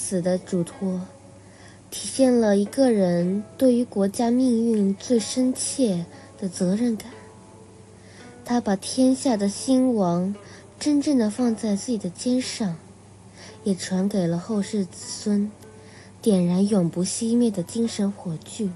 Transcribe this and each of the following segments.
死的嘱托，体现了一个人对于国家命运最深切的责任感。他把天下的兴亡真正的放在自己的肩上，也传给了后世子孙，点燃永不熄灭的精神火炬。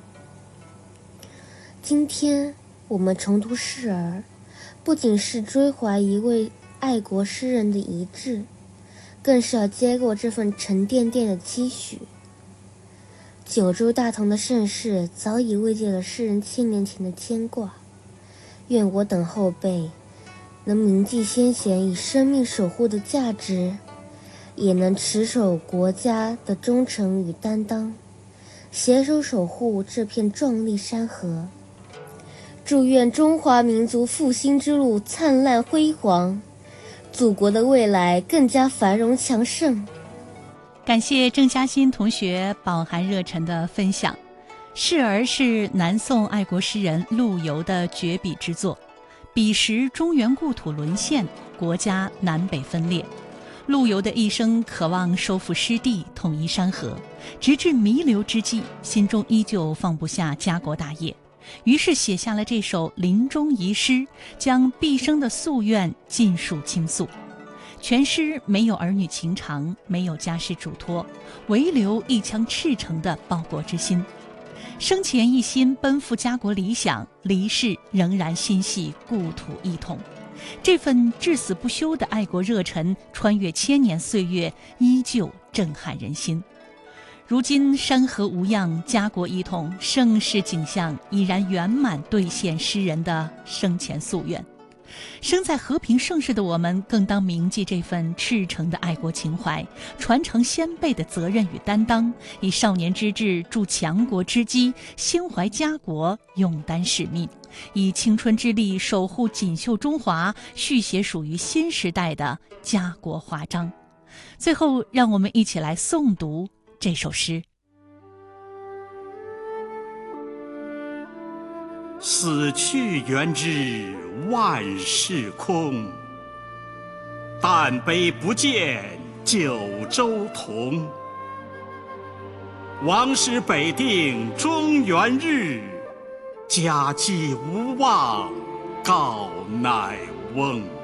今天我们重读释儿，不仅是追怀一位爱国诗人的遗志，更是要接过这份沉甸甸的期许。九州大同的盛世早已慰藉了诗人7年前的牵挂，愿我等后辈能铭记先贤以生命守护的价值，也能持守国家的忠诚与担当，携手守护这片壮丽山河。祝愿中华民族复兴之路灿烂辉煌，祖国的未来更加繁荣强盛。 感谢郑嘉欣同学饱含热忱的分享。释儿是南宋爱国诗人陆游的绝笔之作。彼时中原故土沦陷，国家南北分裂，陆游的一生渴望收复失地，统一山河，直至弥留之际，心中依旧放不下家国大业，于是写下了这首临终遗诗，将毕生的夙愿尽数倾诉。全诗没有儿女情长，没有家世嘱托，唯留一腔赤诚的报国之心。生前一心奔赴家国理想，离世仍然心系故土一统。这份至死不休的爱国热忱，穿越千年岁月，依旧震撼人心。如今山河无恙，家国一统，盛世景象已然圆满兑现诗人的生前夙愿。生在和平盛世的我们，更当铭记这份赤诚的爱国情怀，传承先辈的责任与担当，以少年之志铸强国之基，心怀家国，勇担使命，以青春之力守护锦绣中华，续写属于新时代的家国华章。最后，让我们一起来诵读这首诗。 死去元知万事空，但悲不见九州同。王师北定中原日，家祭无忘告乃翁。